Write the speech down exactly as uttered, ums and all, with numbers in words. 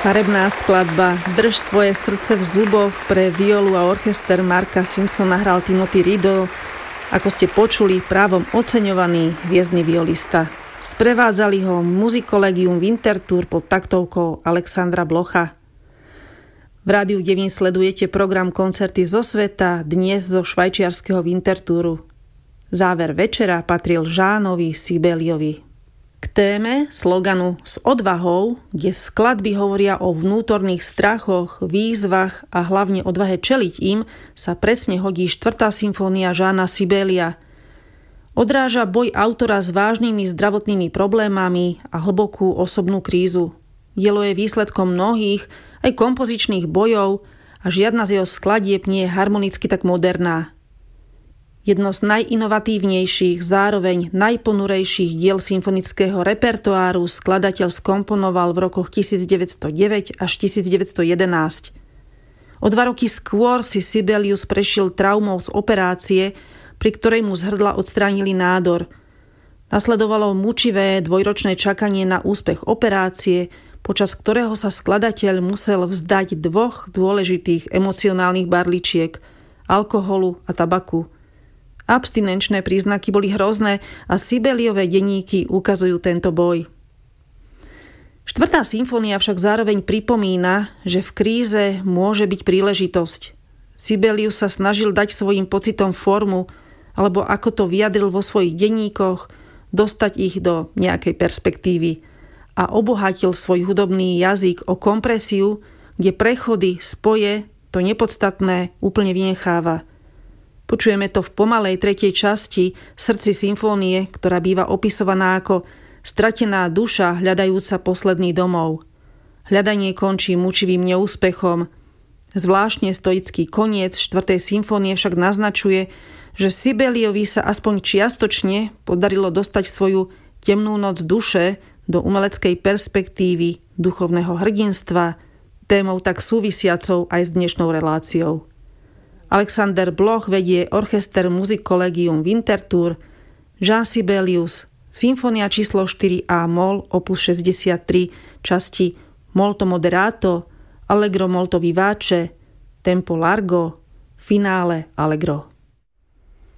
Farebná skladba Drž svoje srdce v zuboch pre violu a orchester Marka Simpsona hral Timothy Riddle, ako ste počuli, právom oceňovaný hviezdny violista. Sprevádzali ho Musicollegium Winterthur pod taktovkou Alexandra Blocha. V Rádiu Devín sledujete program Koncerty zo sveta, dnes zo švajčiarskeho Winterthuru. Záver večera patril Jeanovi Sibeliovi. K téme, sloganu S odvahou, kde skladby hovoria o vnútorných strachoch, výzvach a hlavne odvahe čeliť im, sa presne hodí štvrtá symfónia Jeana Sibelia. Odráža boj autora s vážnymi zdravotnými problémami a hlbokú osobnú krízu. Dielo je výsledkom mnohých, aj kompozičných bojov a žiadna z jeho skladieb nie je harmonicky tak moderná. Jedno z najinovatívnejších, zároveň najponurejších diel symfonického repertoáru skladateľ skomponoval v rokoch devätnásťstodeväť až devätnásťstojedenásť. O dva roky skôr si Sibelius prešiel traumou z operácie, pri ktorej mu z hrdla odstránili nádor. Nasledovalo mučivé dvojročné čakanie na úspech operácie, počas ktorého sa skladateľ musel vzdať dvoch dôležitých emocionálnych barličiek, alkoholu a tabaku. Abstinenčné príznaky boli hrozné a Sibeliové denníky ukazujú tento boj. Štvrtá symfónia však zároveň pripomína, že v kríze môže byť príležitosť. Sibelius sa snažil dať svojim pocitom formu, alebo ako to vyjadril vo svojich denníkoch, dostať ich do nejakej perspektívy a obohatil svoj hudobný jazyk o kompresiu, kde prechody, spoje, to nepodstatné úplne vynecháva. Počujeme to v pomalej tretej časti Srdci symfónie, ktorá býva opisovaná ako stratená duša hľadajúca posledný domov. Hľadanie končí mučivým neúspechom. Zvláštne stoický koniec štvrtej symfónie však naznačuje, že Sibeliovi sa aspoň čiastočne podarilo dostať svoju temnú noc duše do umeleckej perspektívy duchovného hrdinstva, témou tak súvisiacou aj s dnešnou reláciou. Alexander Bloch vedie orchester Musicollegium Winterthur, Jean Sibelius, symfónia číslo štyri A moll, opus šesťdesiattri, časti molto moderato, allegro molto vivace, tempo largo, finále allegro.